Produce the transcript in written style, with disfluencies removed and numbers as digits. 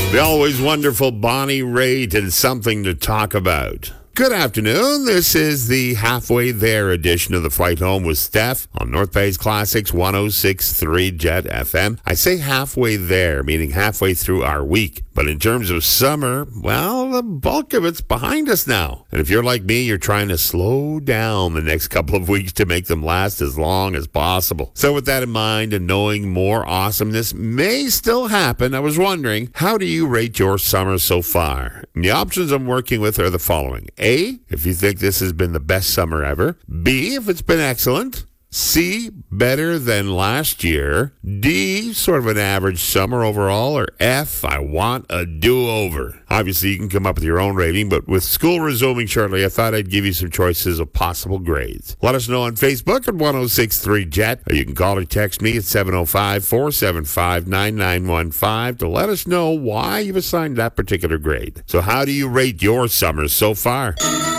The always wonderful Bonnie Raitt and something to talk about. Good afternoon. This is the Halfway There edition of the Flight Home with Steph on North Bay's Classics 106.3 Jet FM. I say halfway there, meaning halfway through our week. But in terms of summer, well, the bulk of it's behind us now. And if you're like me, you're trying to slow down the next couple of weeks to make them last as long as possible. So with that in mind and knowing more awesomeness may still happen, I was wondering, how do you rate your summer so far? And the options I'm working with are the following. A, if you think this has been the best summer ever. B, if it's been excellent. C, better than last year. D, sort of an average summer overall. Or F, I want a do-over. Obviously, you can come up with your own rating, but with school resuming shortly, I thought I'd give you some choices of possible grades. Let us know on Facebook at 106.3 Jet, or you can call or text me at 705-475-9915 to let us know why you've assigned that particular grade. So how do you rate your summer so far?